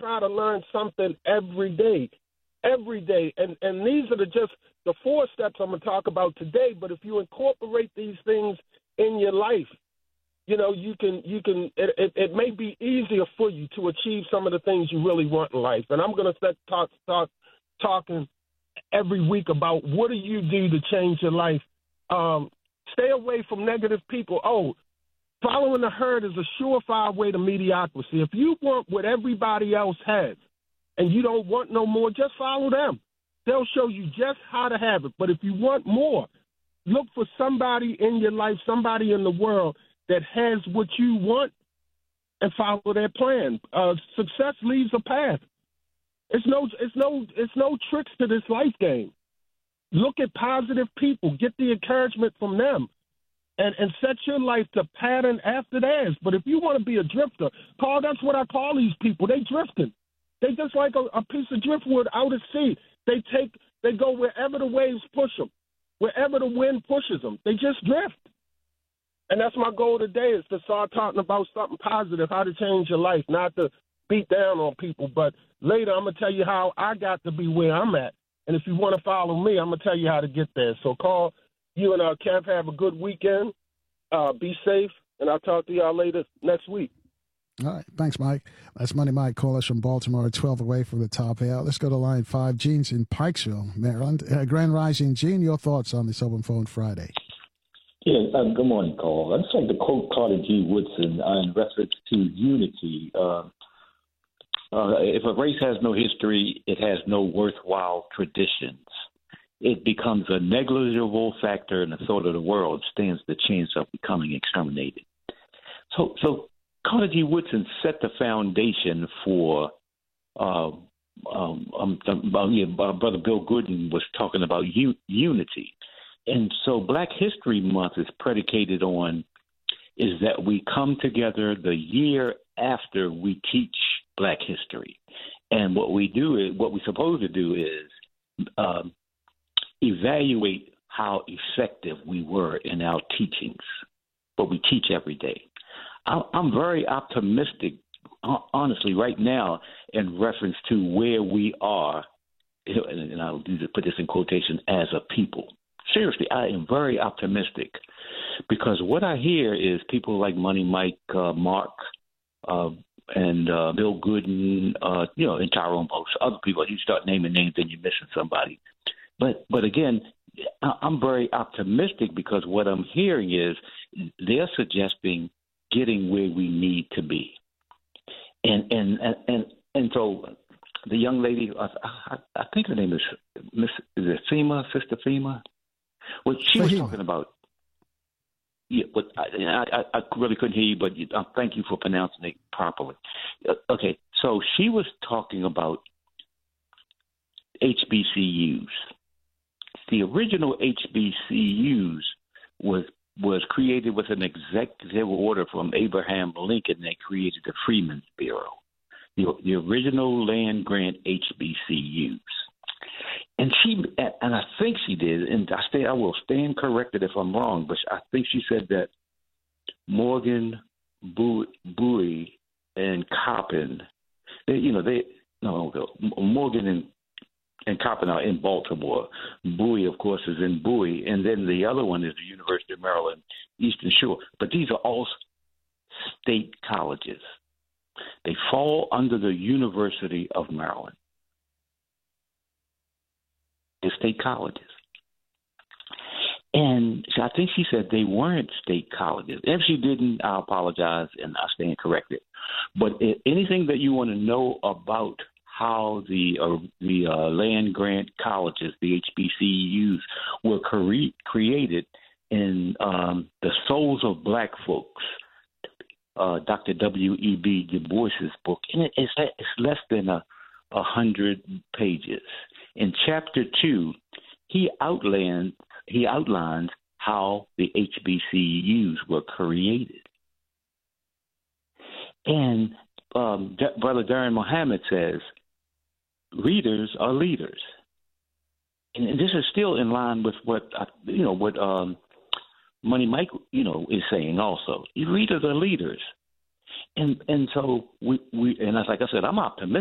try to learn something every day. Every day. And these are just the 4 steps I'm going to talk about today. But if you incorporate these things in your life, you know, it may be easier for you to achieve some of the things you really want in life. And I'm going to start talking every week about what do you do to change your life. Stay away from negative people. Following the herd is a surefire way to mediocrity. If you want what everybody else has and you don't want no more, just follow them. They'll show you just how to have it. But if you want more, look for somebody in your life, somebody in the world that has what you want, and follow their plan. Success leaves a path. It's no tricks to this life game. Look at positive people, get the encouragement from them, and set your life to pattern after theirs. But if you want to be a drifter, that's what I call these people. They drifting. They just like a piece of driftwood out at sea. They go wherever the waves push them, wherever the wind pushes them. They just drift. And that's my goal today, is to start talking about something positive, how to change your life, not to beat down on people. But later I'm going to tell you how I got to be where I'm at. And if you want to follow me, I'm going to tell you how to get there. So call you and Kev. Have a good weekend. Be safe. And I'll talk to y'all later next week. All right. Thanks, Mike. That's Money Mike. Call us from Baltimore, 12 away from the top here. Let's go to line 5. Gene's in Pikesville, Maryland. Grand Rising. Gene, your thoughts on this Open Phone Friday? Yeah, good morning, Carl. I'd just like to quote Carter G. Woodson in reference to unity. If a race has no history, it has no worthwhile traditions. It becomes a negligible factor in the thought of the world, stands the chance of becoming exterminated. So Carter G. Woodson set the foundation for Brother Bill Gooden was talking about unity. And so Black History Month is predicated on is that we come together the year after we teach Black history. And what we're supposed to do is evaluate how effective we were in our teachings, but we teach every day. I'm very optimistic, honestly, right now in reference to where we are, and I'll put this in quotation, as a people. Seriously, I am very optimistic because what I hear is people like Money Mike, Mark, and Bill Gooden, and Tyrone Post, other people. You start naming names, then you're missing somebody. But again, I'm very optimistic because what I'm hearing is they're suggesting getting where we need to be, and so the young lady, I think her name is Sister Fema. What she was talking about, I really couldn't hear you, but thank you for pronouncing it properly. Okay, so she was talking about HBCUs. The original HBCUs was created with an executive order from Abraham Lincoln that created the Freedmen's Bureau, the original land grant HBCUs. And I think she did, and I will stand corrected if I'm wrong, but I think she said that Morgan, Bowie, and Coppin, Morgan and Coppin are in Baltimore. Bowie, of course, is in Bowie, and then the other one is the University of Maryland, Eastern Shore. But these are all state colleges. They fall under the University of Maryland. State colleges. And I think she said they weren't state colleges. If she didn't, I apologize and I stand corrected. But anything that you want to know about how the land grant colleges, the HBCUs, were created in the Souls of Black Folks, Dr. W.E.B. Du Bois's book, and it's less than 100 pages. In Chapter 2, he outlines how the HBCUs were created. And Brother Darren Muhammad says, readers are leaders. And this is still in line with what Money Mike, is saying also. Readers are leaders. And so we like I said, I'm optimistic.